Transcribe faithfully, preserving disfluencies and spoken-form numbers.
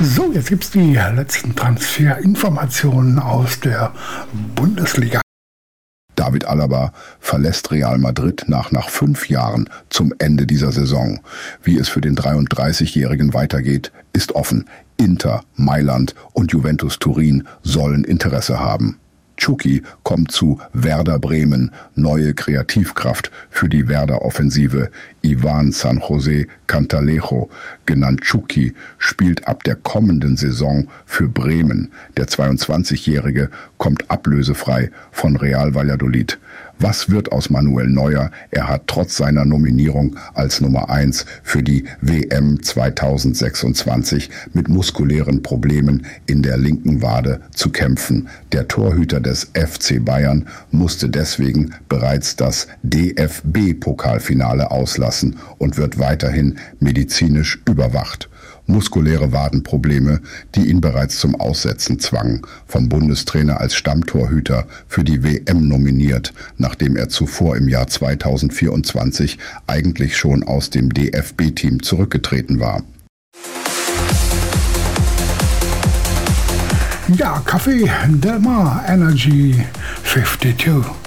So, jetzt gibt es die letzten Transferinformationen aus der Bundesliga. David Alaba verlässt Real Madrid nach nach fünf Jahren zum Ende dieser Saison. Wie es für den dreiunddreißigjährigen weitergeht, ist offen. Inter, Mailand und Juventus Turin sollen Interesse haben. Chucky kommt zu Werder Bremen, neue Kreativkraft für die Werder-Offensive. Ivan San José Cantalejo, genannt Chucky, spielt ab der kommenden Saison für Bremen. Der zweiundzwanzigjährige kommt ablösefrei von Real Valladolid. Was wird aus Manuel Neuer? Er hat trotz seiner Nominierung als Nummer eins für die W M zweitausendsechsundzwanzig mit muskulären Problemen in der linken Wade zu kämpfen. Der Torhüter des F C Bayern musste deswegen bereits das D F B-Pokalfinale auslassen und wird weiterhin medizinisch überwacht. Muskuläre Wadenprobleme, die ihn bereits zum Aussetzen zwangen, vom Bundestrainer als Stammtorhüter für die W M nominiert, nachdem er zuvor im Jahr zweitausendvierundzwanzig eigentlich schon aus dem D F B-Team zurückgetreten war. Ja, Kaffee Del Mar Energy zweiundfünfzig.